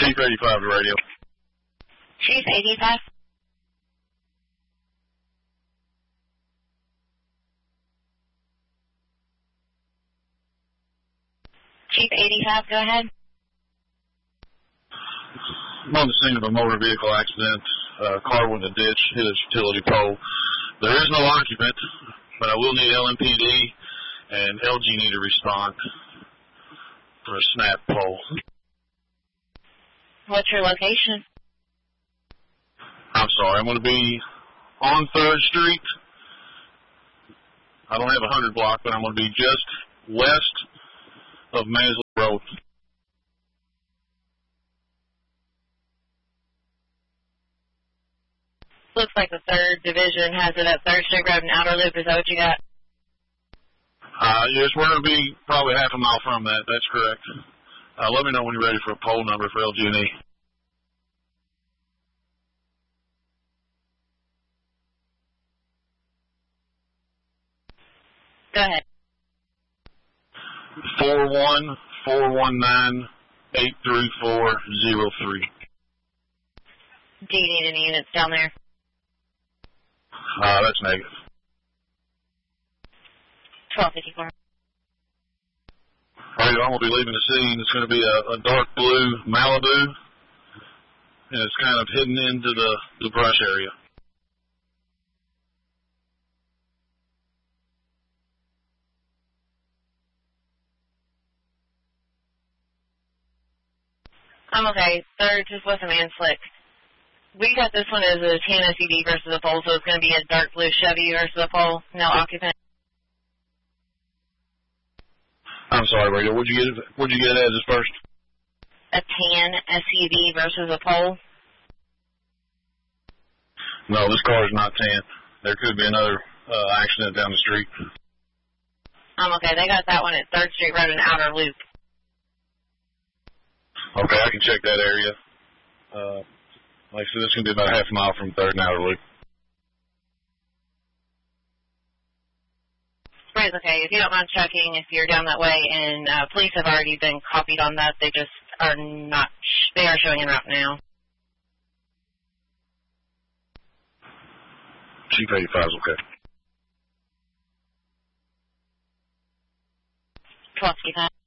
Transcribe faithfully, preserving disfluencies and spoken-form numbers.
Chief eighty-five to radio. Chief eighty-five. Chief eighty-five, go ahead. I'm on the scene of a motor vehicle accident. Uh, car went in a ditch, hit a utility pole. There is no occupant, but I will need L M P D and L G need to respond for a snap pole. What's your location? I'm sorry, I'm going to be on third Street. I don't have a hundred block, but I'm going to be just west of Mansley Road. Looks like the third Division has it at third Street Road and Outer Loop. Is that what you got? Uh, yes, we're going to be probably half a mile from that. That's correct. Uh, let me know when you're ready for a poll number for L G and E. Go ahead. Four one four one nine eight three four zero three. Do you need any units down there? Uh, that's negative. twelve fifty-four. All right, I'm going to be leaving the scene. It's going to be a, a dark blue Malibu, and it's kind of hidden into the, the brush area. I'm okay. Third, just with a man slick. We got this one as a ten S U V versus a pole, so it's going to be a dark blue Chevy versus a pole. No occupant. I'm sorry, Radio. What'd you get? What'd you get as this first? A tan S U V versus a pole. No, this car is not tan. There could be another uh, accident down the street. I'm okay. They got that one at third Street Road and Outer Loop. Okay, I can check that area. Uh, like I said, this is going to be about half a mile from third and Outer Loop. Right, okay. If you don't mind checking if you're down that way, and uh, police have already been copied on that. They just are not, sh- they are showing en route now. Chief eighty-five is okay. twelve fifty-five.